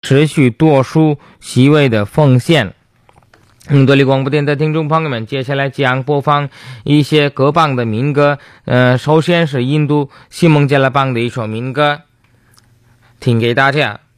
持续多数席位的奉献。德里广播电台听众朋友们，接下来将播放一些各邦的民歌。首先是印度西孟加拉邦的一首民歌，听给大家。